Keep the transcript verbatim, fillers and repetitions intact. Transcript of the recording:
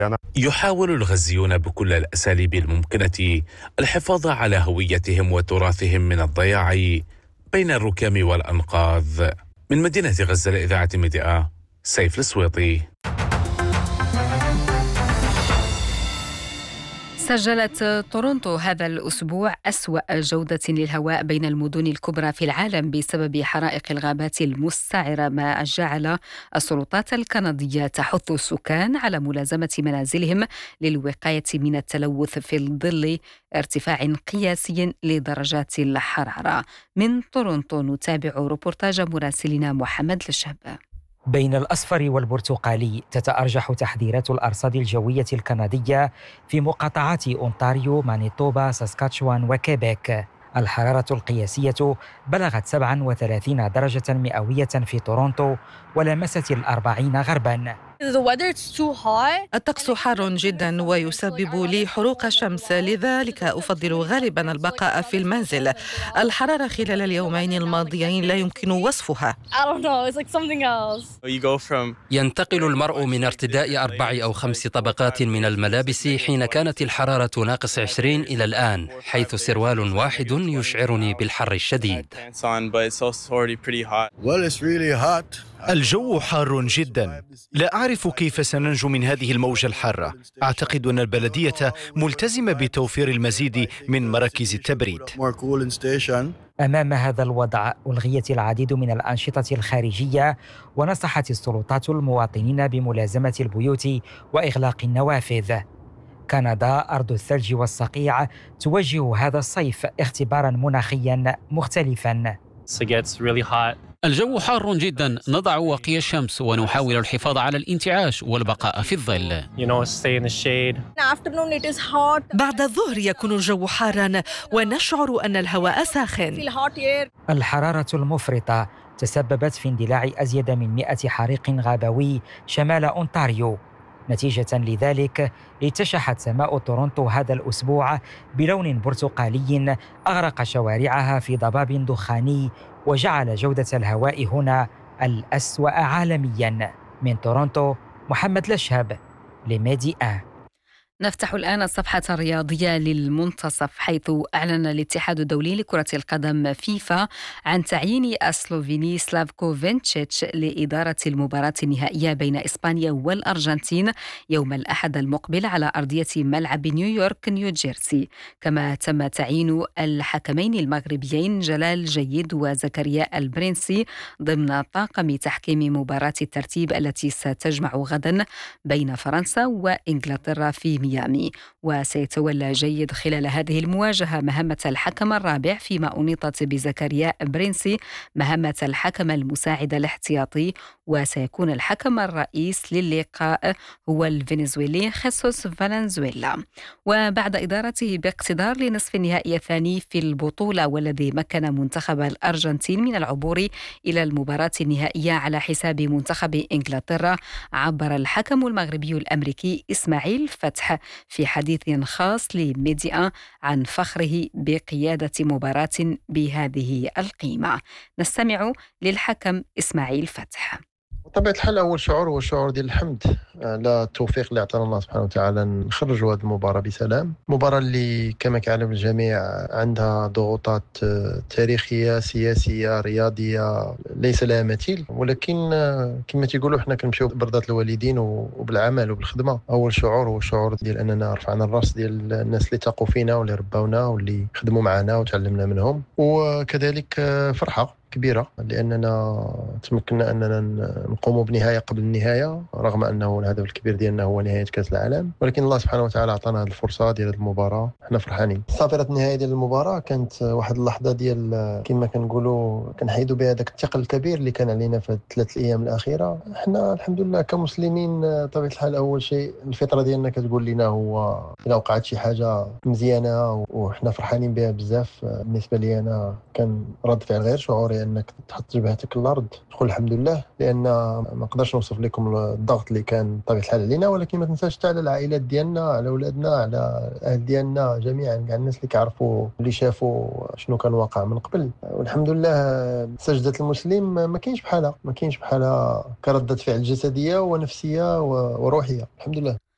يحاول الغزيون بكل الأساليب الممكنة الحفاظ على هويتهم وتراثهم من الضياع بين الركام والأنقاض. من مدينة غزة لإذاعة ميديا، سيف السويطي. سجلت تورونتو هذا الأسبوع أسوأ جودة للهواء بين المدن الكبرى في العالم بسبب حرائق الغابات المستعرة، ما جعل السلطات الكندية تحث السكان على ملازمة منازلهم للوقاية من التلوث في ظل ارتفاع قياسي لدرجات الحرارة. من تورونتو نتابع روبورتاج مراسلنا محمد لشهب. بين الأصفر والبرتقالي تتأرجح تحذيرات الأرصاد الجوية الكندية في مقاطعات أونتاريو، مانيتوبا، ساسكاتشوان وكيبيك. الحرارة القياسية بلغت سبعة وثلاثين درجة مئوية في تورونتو ولمست الأربعين غرباً. الطقس حار جدا ويسبب لي حروق شمس، لذلك أفضل غالبا البقاء في المنزل. الحرارة خلال اليومين الماضيين لا يمكن وصفها. ينتقل المرء من ارتداء أربع أو خمس طبقات من الملابس حين كانت الحرارة ناقص عشرين إلى الآن، حيث سروال واحد يشعرني بالحر الشديد. الجو حار جدا، لا أعرف كيف سننجو من هذه الموجة الحارة. أعتقد أن البلدية ملتزمة بتوفير المزيد من مراكز التبريد. أمام هذا الوضع ألغيت العديد من الأنشطة الخارجية، ونصحت السلطات المواطنين بملازمة البيوت وإغلاق النوافذ. كندا أرض الثلج والصقيع توجه هذا الصيف اختبارا مناخيا مختلفا. الجو حار جدا، نضع واقي الشمس ونحاول الحفاظ على الانتعاش والبقاء في الظل. بعد الظهر يكون الجو حارا ونشعر أن الهواء ساخن. الحرارة المفرطة تسببت في اندلاع أزيد من مئة حريق غابوي شمال أونتاريو. نتيجة لذلك اتشحت سماء تورونتو هذا الأسبوع بلون برتقالي أغرق شوارعها في ضباب دخاني، وجعل جودة الهواء هنا الأسوأ عالمياً. من تورونتو محمد لشهب لميديا. نفتح الآن الصفحة الرياضية للمنتصف، حيث أعلن الاتحاد الدولي لكرة القدم فيفا عن تعيين السلوفيني سلافكو فينتشيتش لإدارة المباراة النهائية بين إسبانيا والأرجنتين يوم الأحد المقبل على أرضية ملعب نيويورك نيوجيرسي. كما تم تعيين الحكمين المغربيين جلال جيد وزكريا البرنسي ضمن طاقم تحكيم مباراة الترتيب التي ستجمع غدا بين فرنسا وإنجلترا في ميامي. وسيتولى جيد خلال هذه المواجهة مهمة الحكم الرابع، فيما أنيطت بزكريا برينسي مهمة الحكم المساعد الاحتياطي. وسيكون الحكم الرئيس للقاء هو الفنزويلي خيسوس فالنزويلا. وبعد إدارته باقتدار لنصف النهائي الثاني في البطولة، والذي مكن منتخب الأرجنتين من العبور إلى المباراة النهائية على حساب منتخب إنجلترا، عبر الحكم المغربي الأمريكي إسماعيل فتح في حديث خاص لميديا عن فخره بقيادة مباراة بهذه القيمة. نستمع للحكم إسماعيل فتح. بطبيعة الحال أول شعور هو شعور ديال الحمد على التوفيق اللي عطانا الله سبحانه وتعالى نخرجوا هذه المباراة بسلام. مباراة اللي كما كيعلم الجميع عندها ضغوطات تاريخية سياسية رياضية ليس لها مثيل، ولكن كما تيقولوا حنا كنمشيو برضات الوالدين وبالعمل وبالخدمة. أول شعور هو الشعور ديال أننا رفعنا الراس ديال الناس اللي تاقوا فينا واللي رباونا واللي خدموا معنا وتعلمنا منهم، وكذلك فرحة كبيرة لأننا تمكنا أننا نقوم بنهاية قبل النهاية، رغم أنه الهدف الكبير ديالنا هو نهاية كأس العالم، ولكن الله سبحانه وتعالى أعطانا هذه الفرصة ديال المباراة. احنا فرحانين. صافرة النهاية ديال المباراة كانت واحد اللحظة ديال كما كنقولوا كنحيدوا بها داك الثقل الكبير اللي كان علينا في الثلاث الأيام الأخيرة. احنا الحمد لله كمسلمين طبيعة الحال أول شيء الفطرة ديالنا كتقول لنا هو إلا وقعت شي حاجة مزيانة وحنا فرحانين بها بزاف. بالنسبة لي أنا كان رد فعل غير شعوري أنك تحط جبهتك الأرض تقول الحمد لله، لأن ما نقدرش نوصف لكم الضغط اللي كان طبيعة الحال علينا، ولكن ما تنساش حتى على العائلات ديالنا، على أولادنا، على الأهل ديالنا جميعا، كاع الناس اللي كيعرفوا اللي شافوا شنو كان واقع من قبل. والحمد لله سجدة المسلم ما كاينش بحالها، ما كاينش بحالها كردة فعل جسدية ونفسية وروحية. الحمد لله.